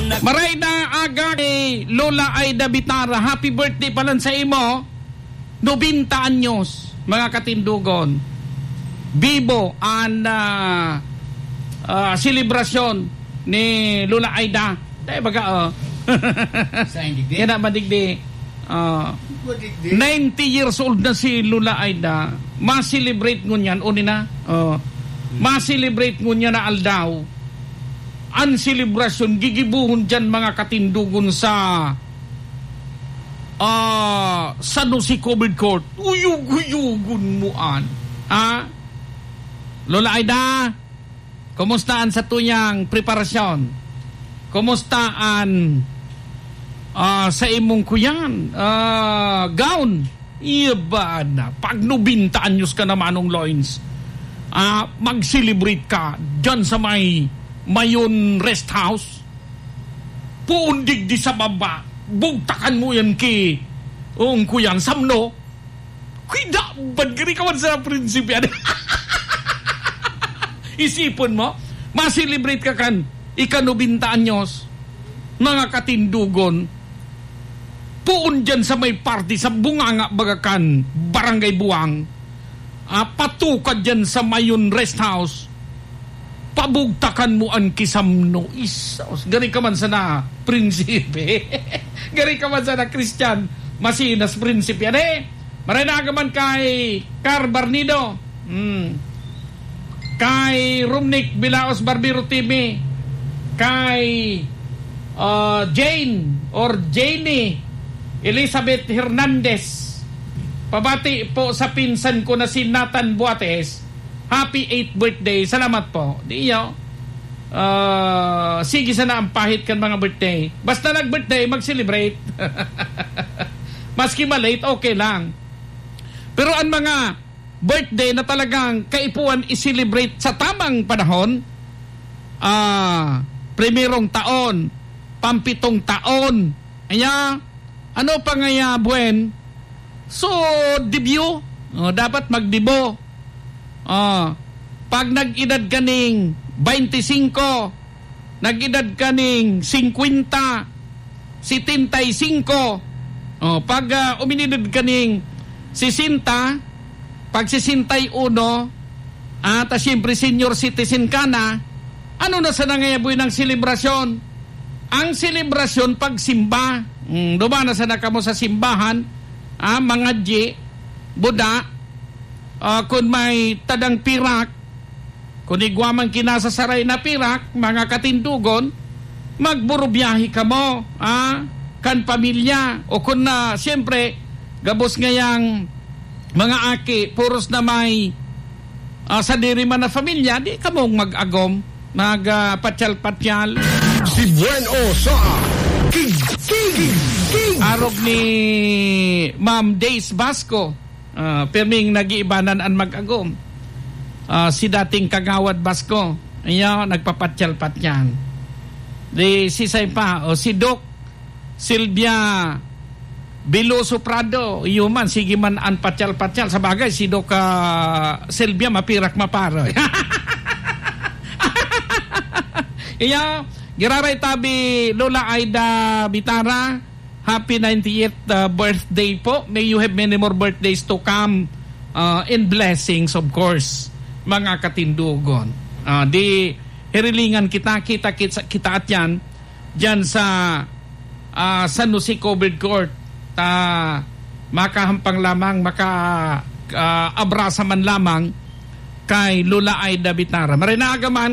Maray na aga kay Lola Aida Bitara. Happy birthday pala sa imo. 90 anyos, mga katindugon. Bibo ang selebrasyon ni Lola Aida. Dahil baga, yan na madigdi. 90 years old na si Lola Aida. Ma-celebrate ngunyan, o nina? Ma-celebrate ngunyan na aldaw. Ang selebrasyon, gigibuhon dyan mga katindugon sa San Jose Covered Court. Uyug-uyugun mo an. Lola Aida, kumustaan sa tuyang preparasyon? Kumustaan sa imong kuyan? Gown? Iba na. Pag 90 anyos ka naman ng Loins, mag-celebrate ka dyan sa Mayon Rest House. Puundig di sa baba. Bugtakan mo yan kuyan samno. Kuida, ba't gari ka man sa prinsipyan? Isipon mo, ma-celebrate ka kan, 90 anyos, mga katindugon, puun dyan sa may party, sa bunganga bagakan, barangay Buwang, patukad dyan sa Mayon Rest House, pabugtakan mo ang kisamno. Isos, gari ka man sa na prinsipe. Gari ka man sa na Christian Masinas prinsipe. Maray na agaman kay Car Barnido, kay Rumnik Bilaos Barbero TV, kay Jane or Janie Elizabeth Hernandez. Pabati po sa pinsan ko na si Nathan Buates. Happy 8th birthday. Salamat po. Diyo. Sige sana ang pahit kan mga birthday. Basta nag-birthday, mag-celebrate. Maski malate, okay lang. Pero ang mga birthday na talagang kaipuan i-celebrate sa tamang panahon, primerong taon, pampitong taon, ano pa nga buen? So, debut, dapat magdebo. Pag nag-edad kaning 25, nag-edad kaning 50, 75, pag uminidad kaning 60, pag 61, at siyempre senior citizen ka na, ano na sa nangayaboy ng selebrasyon? Ang selebrasyon pagsimba. Dumana sa nakamo sa simbahan, mga Buda, kung may tadang pirak, kung igwamang kinasasaray na pirak, mga katindugon, magburubiyahi ka mo, kan pamilya, o kung na, siyempre, gabos ngayang mga aki, puros na may sa diri man na familia, di ka mong mag-agom, mag-patyal-patyal. Si Bueno sa Arog ni Ma'am Days Basco, perming nag-iibanan ang mag-agom. Si dating Kagawad Basco, nagpapatyal-patyal. Di si Saypa, o si Doc Silvia Biloso Prado, man, sige man ang patyal-patyal. Sa bagay, si Doc Silvia mapirak maparo. Giraray tabi Lola Aida Bitara, happy 90th birthday po. May you have many more birthdays to come, in blessings of course, mga katindugon. Di hirilingan kita at yan dyan sa San Jose Covered Court, makahampang lamang, abrasa man lamang kay Lola Aida Bitara. Marinagaman